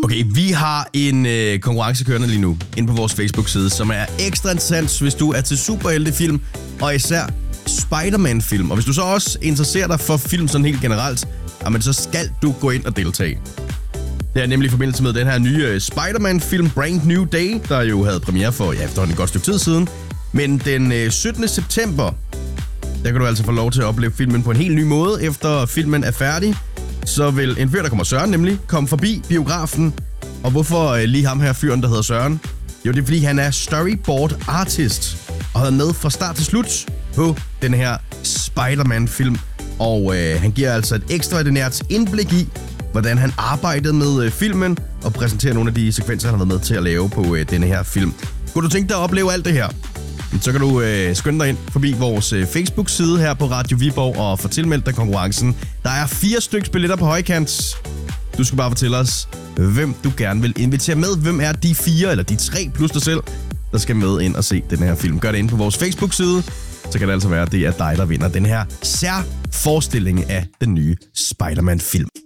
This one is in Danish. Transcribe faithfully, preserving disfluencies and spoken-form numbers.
Okay, vi har en øh, konkurrence kørende lige nu inde på vores Facebook-side, som er ekstra interessant, hvis du er til superheltefilm, og især Spider-Man-film. Og hvis du så også interesserer dig for film sådan helt generelt, jamen, så skal du gå ind og deltage. Det er nemlig i forbindelse med den her nye øh, Spider-Man-film, Brand New Day, der jo havde premiere for ja, efterhånden et godt stykke tid siden. Men den øh, syttende september, der kan du altså få lov til at opleve filmen på en helt ny måde, efter filmen er færdig. Så vil en fyr, der kommer Søren nemlig, komme forbi biografen. Og hvorfor øh, lige ham her fyren, der hedder Søren? Jo, det er fordi, han er storyboard artist og har med fra start til slut på den her Spider-Man-film. Og øh, han giver altså et ekstraordinært indblik i, hvordan han arbejdede med øh, filmen og præsenterer nogle af de sekvenser, han har været med til at lave på øh, denne her film. Kunne du tænke dig at opleve alt det her? Så kan du øh, skynde dig ind forbi vores øh, Facebook-side her på Radio Viborg og få tilmeldt dig konkurrencen. Der er fire stykker billetter på højkant. Du skal bare fortælle os, hvem du gerne vil invitere med. Hvem er de fire, eller de tre plus dig selv, der skal med ind og se den her film. Gør det ind på vores Facebook-side, så kan det altså være, at det er dig, der vinder den her særforestilling af den nye Spider-Man-film.